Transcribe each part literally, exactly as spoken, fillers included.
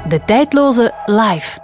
De Tijdloze Live.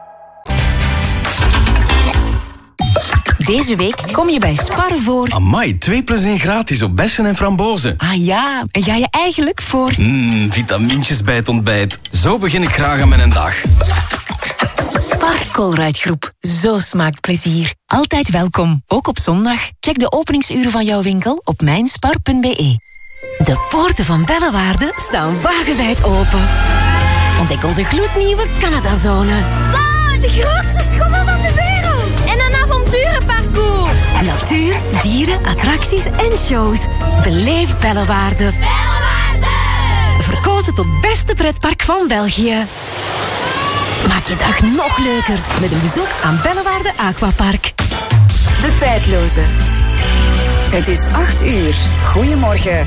Deze week kom je bij Spar voor... Amai, twee plus één gratis op bessen en frambozen. Ah ja, en ga je eigenlijk voor... Mmm, vitamintjes bij het ontbijt. Zo begin ik graag aan mijn dag. Spar Colruyt-groep. Zo smaakt plezier. Altijd welkom, ook op zondag. Check de openingsuren van jouw winkel op mijnspar punt be. De poorten van Bellewaarde staan wagenwijd open. Ontdek onze gloednieuwe Canadazone. Wauw, de grootste schommel van de wereld. En een avonturenparcours. Natuur, dieren, attracties en shows. Beleef Bellewaarde. Bellewaarde! Verkozen tot beste pretpark van België. Maak je dag nog leuker met een bezoek aan Bellewaarde Aquapark. De Tijdloze. Het is acht uur. Goedemorgen.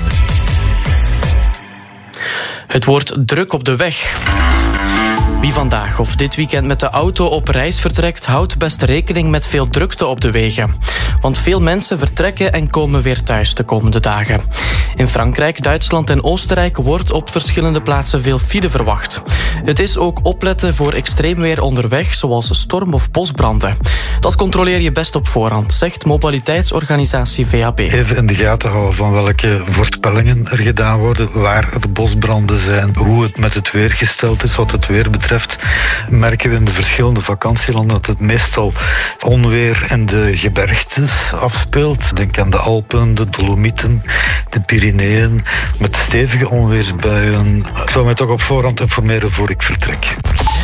Het wordt druk op de weg. Wie vandaag of dit weekend met de auto op reis vertrekt, houdt best rekening met veel drukte op de wegen. Want veel mensen vertrekken en komen weer thuis de komende dagen. In Frankrijk, Duitsland en Oostenrijk wordt op verschillende plaatsen veel file verwacht. Het is ook opletten voor extreem weer onderweg, zoals storm- of bosbranden. Dat controleer je best op voorhand, zegt mobiliteitsorganisatie V A B. Even in de gaten houden van welke voorspellingen er gedaan worden, waar het bosbranden zijn, hoe het met het weer gesteld is, wat het weer betreft. Merken we in de verschillende vakantielanden dat het meestal onweer in de gebergtes afspeelt. Denk aan de Alpen, de Dolomieten, de Pyreneeën, met stevige onweersbuien. Ik zou mij toch op voorhand informeren voor ik vertrek.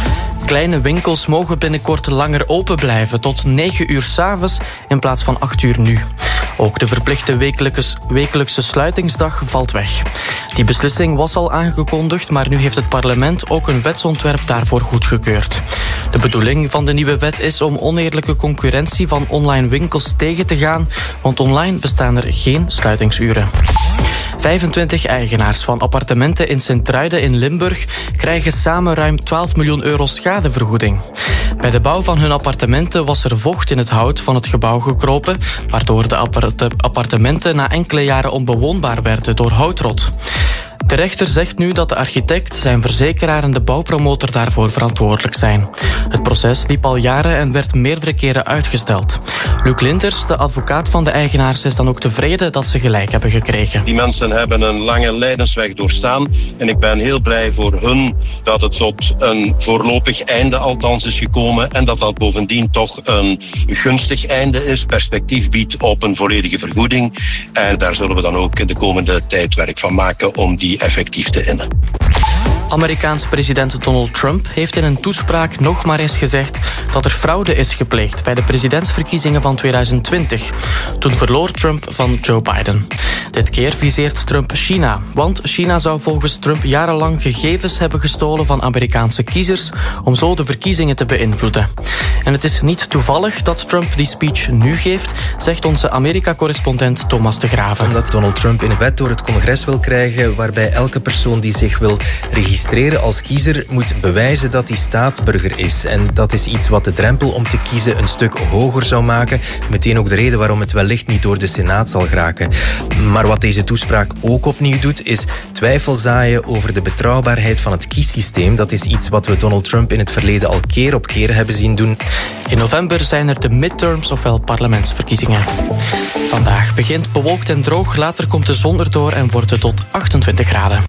Kleine winkels mogen binnenkort langer open blijven, tot negen uur 's avonds in plaats van acht uur nu. Ook de verplichte wekelijkse, wekelijkse sluitingsdag valt weg. Die beslissing was al aangekondigd, maar nu heeft het parlement ook een wetsontwerp daarvoor goedgekeurd. De bedoeling van de nieuwe wet is om oneerlijke concurrentie van online winkels tegen te gaan, want online bestaan er geen sluitingsuren. vijfentwintig eigenaars van appartementen in Sint-Truiden in Limburg krijgen samen ruim twaalf miljoen euro schadevergoeding. Bij de bouw van hun appartementen was er vocht in het hout van het gebouw gekropen, waardoor de appartementen na enkele jaren onbewoonbaar werden door houtrot. De rechter zegt nu dat de architect, zijn verzekeraar en de bouwpromotor daarvoor verantwoordelijk zijn. Het proces liep al jaren en werd meerdere keren uitgesteld. Luc Linters, de advocaat van de eigenaars, is dan ook tevreden dat ze gelijk hebben gekregen. Die mensen hebben een lange lijdensweg doorstaan en ik ben heel blij voor hun dat het tot een voorlopig einde althans is gekomen en dat dat bovendien toch een gunstig einde is, perspectief biedt op een volledige vergoeding. En daar zullen we dan ook de komende tijd werk van maken om die effectief te innen. Amerikaans president Donald Trump heeft in een toespraak nog maar eens gezegd dat er fraude is gepleegd bij de presidentsverkiezingen van tweeduizend twintig. Toen verloor Trump van Joe Biden. Dit keer viseert Trump China, want China zou volgens Trump jarenlang gegevens hebben gestolen van Amerikaanse kiezers om zo de verkiezingen te beïnvloeden. En het is niet toevallig dat Trump die speech nu geeft, zegt onze Amerika-correspondent Thomas de Graven. Omdat Donald Trump een wet door het congres wil krijgen waarbij elke persoon die zich wil registreren als kiezer moet bewijzen dat hij staatsburger is. En dat is iets wat de drempel om te kiezen een stuk hoger zou maken. Meteen ook de reden waarom het wellicht niet door de Senaat zal geraken. Maar wat deze toespraak ook opnieuw doet, is twijfel zaaien over de betrouwbaarheid van het kiessysteem. Dat is iets wat we Donald Trump in het verleden al keer op keer hebben zien doen. In november zijn er de midterms, ofwel parlementsverkiezingen. Vandaag begint bewolkt en droog, later komt de zon erdoor en wordt het tot achtentwintig graden.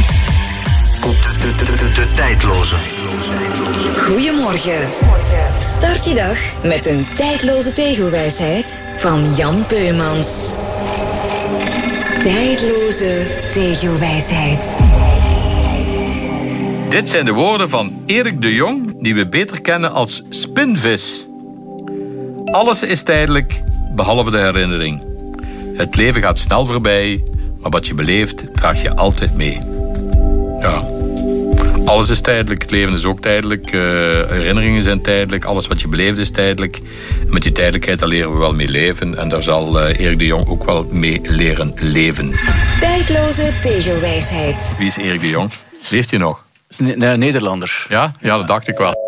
De, de, de, de, de tijdloze. Goedemorgen. Start je dag met een tijdloze tegelwijsheid van Jan Peumans. Tijdloze tegelwijsheid. Dit zijn de woorden van Erik de Jong, die we beter kennen als Spinvis. Alles is tijdelijk, behalve de herinnering. Het leven gaat snel voorbij, maar wat je beleeft, draag je altijd mee. Ja, alles is tijdelijk, het leven is ook tijdelijk, uh, herinneringen zijn tijdelijk, alles wat je beleeft is tijdelijk. En met die tijdelijkheid, daar leren we wel mee leven en daar zal uh, Erik de Jong ook wel mee leren leven. Tijdloze tegelwijsheid. Wie is Erik de Jong? Leeft hij nog? Is een Nederlander. Ja? Ja, dat dacht ik wel.